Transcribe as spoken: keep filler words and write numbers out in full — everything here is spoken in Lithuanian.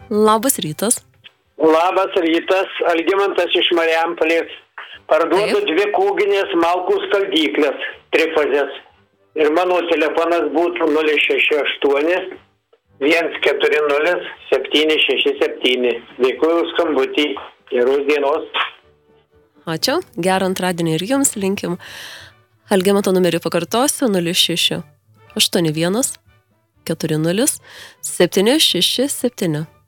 Labas rytas. Labas rytas, Algimantas iš Marijampolės. Parduodu Taip. dvi kūginės malkų skaldyklės, trifazės. Ir mano telefonas būtų nulis šeši aštuoni vienas keturi nulis septyni šeši septyni. Dėkuoju už skambutį. Geros dienos. Ačiū. Gerą antradienį ir jums linkim. Algimanto numerį pakartosiu nulis šeši aštuoni vienas keturi nulis septyni šeši septyni.